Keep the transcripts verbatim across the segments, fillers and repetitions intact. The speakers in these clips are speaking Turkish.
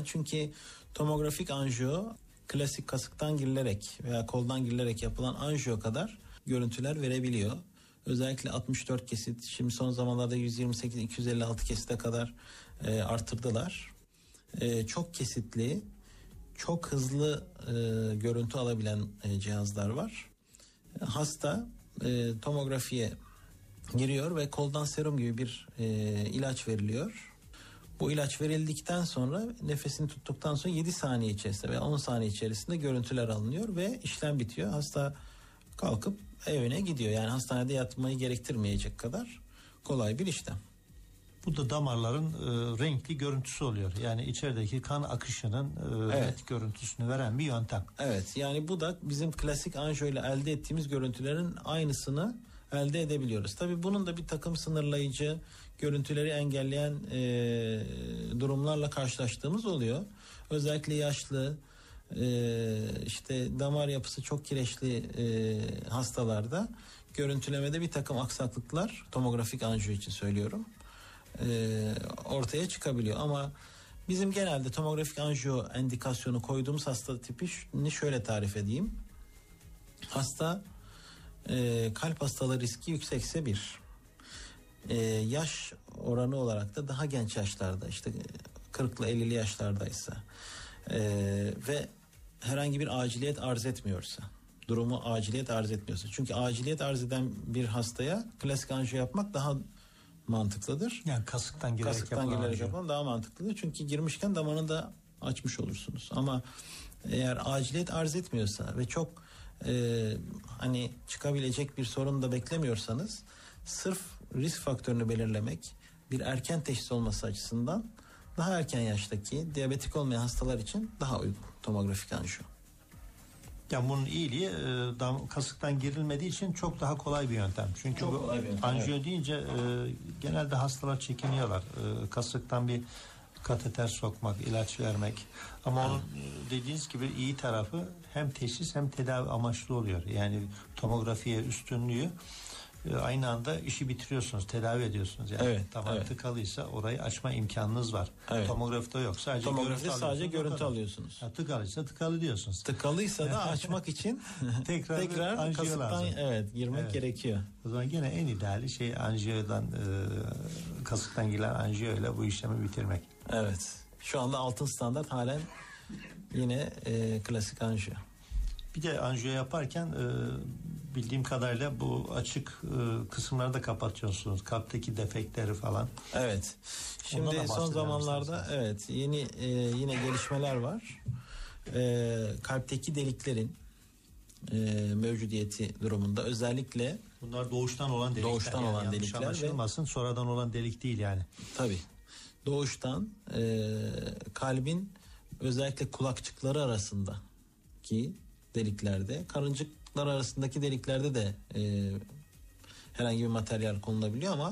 Çünkü tomografik anjiyo klasik kasıktan girilerek veya koldan girilerek yapılan anjiyo kadar görüntüler verebiliyor. Özellikle altmış dört kesit, şimdi son zamanlarda yüz yirmi sekiz iki yüz elli altı kesite kadar e, artırdılar. E, çok kesitli, çok hızlı e, görüntü alabilen e, cihazlar var. E, hasta e, tomografiye giriyor ve koldan serum gibi bir e, ilaç veriliyor. Bu ilaç verildikten sonra nefesini tuttuktan sonra yedi saniye içerisinde veya on saniye içerisinde görüntüler alınıyor ve işlem bitiyor. Hasta kalkıp evine gidiyor. Yani hastanede yatmayı gerektirmeyecek kadar kolay bir işlem. Bu da damarların e, renkli görüntüsü oluyor. Yani içerideki kan akışının e, evet. net görüntüsünü veren bir yöntem. Evet, yani bu da bizim klasik anjiyo ile elde ettiğimiz görüntülerin aynısını elde edebiliyoruz. Tabii bunun da bir takım sınırlayıcı, görüntüleri engelleyen e, durumlarla karşılaştığımız oluyor. Özellikle yaşlı, e, işte damar yapısı çok kireçli e, hastalarda görüntülemede bir takım aksaklıklar, tomografik anjiyo için söylüyorum, e, ortaya çıkabiliyor. Ama bizim genelde tomografik anjiyo endikasyonu koyduğumuz hasta tipini şöyle tarif edeyim. Hasta e, kalp hastalığı riski yüksekse bir, e, yaş oranı olarak da daha genç yaşlarda, işte kırklı ellili yaşlardaysa e, ve herhangi bir aciliyet arz etmiyorsa, durumu aciliyet arz etmiyorsa, çünkü aciliyet arz eden bir hastaya klasik anjiyo yapmak daha mantıklıdır. Yani kasıktan girerek, kasıktan girerek yapmak daha mantıklıdır. Çünkü girmişken damarını da açmış olursunuz. Ama eğer aciliyet arz etmiyorsa ve çok e, hani çıkabilecek bir sorun da beklemiyorsanız, sırf risk faktörünü belirlemek, bir erken teşhis olması açısından daha erken yaştaki diyabetik olmayan hastalar için daha uygun tomografik anjiyo. Yani bunun iyiliği e, dam, kasıktan girilmediği için çok daha kolay bir yöntem. Çünkü çok bu anjiyo evet. deyince e, genelde hastalar çekiniyorlar. E, kasıktan bir kateter sokmak, ilaç vermek. Ama onun dediğiniz gibi iyi tarafı hem teşhis hem tedavi amaçlı oluyor. Yani tomografiye üstünlüğü e, aynı anda işi bitiriyorsunuz, tedavi ediyorsunuz. Yani evet, damar evet. tıkalıysa orayı açma imkanınız var. Evet. Tomografide yok. Sadece Tomografide görüntü sadece görüntü alıyorsunuz. Ha, tıkalıysa tıkalı diyorsunuz. Tıkalıysa da açmak için tekrar, tekrar kasıktan evet, girmek evet. gerekiyor. O zaman gene en ideali şey anjiyodan e, kasıktan girilen anjiyo ile bu işlemi bitirmek. Evet. Şu anda altın standart halen yine e, klasik anjiyo. Bir de anjiyo yaparken e, bildiğim kadarıyla bu açık e, kısımları da kapatıyorsunuz. Kalpteki defekleri falan. Evet. Şimdi son zamanlarda evet yeni e, yine gelişmeler var. E, kalpteki deliklerin e, mevcudiyeti durumunda özellikle bunlar doğuştan olan delikler. Doğuştan yani, olan delikler anlaşılmasın, ve sonradan olan delik değil yani. Tabii. Doğuştan e, kalbin özellikle kulakçıkları arasındaki deliklerde, karıncıklar arasındaki deliklerde de e, herhangi bir materyal konulabiliyor ama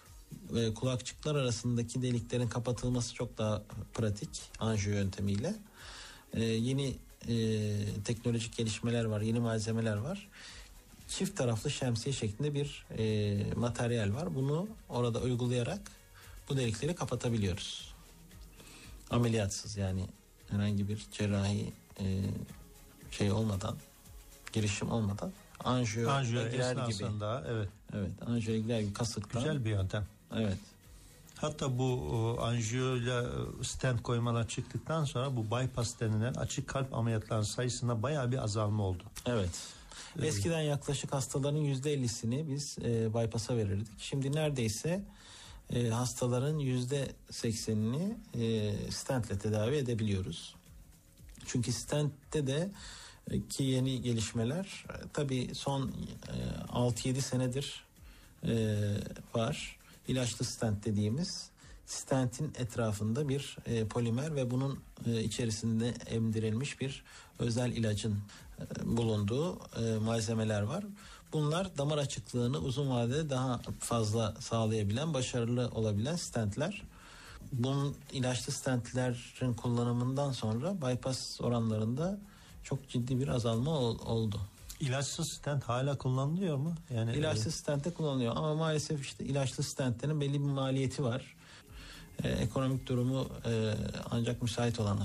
e, kulakçıklar arasındaki deliklerin kapatılması çok daha pratik anjiyo yöntemiyle. E, yeni e, teknolojik gelişmeler var, yeni malzemeler var. Çift taraflı şemsiye şeklinde bir e, materyal var. Bunu orada uygulayarak bu delikleri kapatabiliyoruz. Ameliyatsız, yani herhangi bir cerrahi e, şey olmadan, girişim olmadan anjiyo, anjiyo girer gibi. Evet. Evet, anjiyo girer gibi kasıktan. Güzel bir yöntem. Evet. Hatta bu anjiyo ile stent koymalar çıktıktan sonra bu bypass denilen açık kalp ameliyatlarının sayısında bayağı bir azalma oldu. Evet. Eskiden yaklaşık hastaların yüzde ellisini biz e, bypass'a verirdik. Şimdi neredeyse e, hastaların yüzde seksenini e, stentle tedavi edebiliyoruz. Çünkü stentte de e, ki yeni gelişmeler e, tabii son e, altı yedi senedir e, var. İlaçlı stent dediğimiz, stentin etrafında bir e, polimer ve bunun e, içerisinde emdirilmiş bir özel ilacın e, bulunduğu e, malzemeler var. Bunlar damar açıklığını uzun vadede daha fazla sağlayabilen, başarılı olabilen stentler. Bunun ilaçlı stentlerin kullanımından sonra bypass oranlarında çok ciddi bir azalma ol, oldu. İlaçsız stent hala kullanılıyor mu? Yani ilaçsız stent de kullanılıyor ama maalesef işte ilaçlı stentlerin belli bir maliyeti var. Ee, ekonomik durumu e, ancak müsait olan